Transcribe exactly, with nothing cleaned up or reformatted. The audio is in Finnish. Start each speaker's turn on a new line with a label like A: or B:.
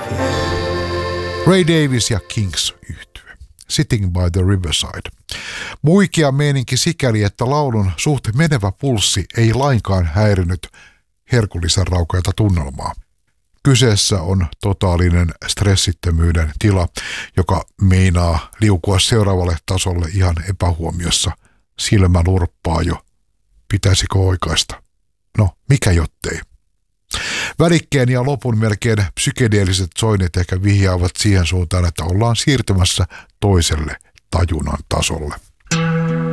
A: Ray Davies ja Kings yhtye. Sitting by the Riverside. Muikea meininki sikäli, että laulun suht menevä pulssi ei lainkaan häirinyt herkullisen raukeata tunnelmaa. Kyseessä on totaalinen stressittömyyden tila, joka meinaa liukua seuraavalle tasolle ihan epähuomiossa. Silmä lurppaa jo. Pitäisikö oikaista? No, mikä jottei? Välikkeen ja lopun melkein psykedeelliset soinnit ehkä vihjaavat siihen suuntaan, että ollaan siirtymässä toiselle tajunnan tasolle.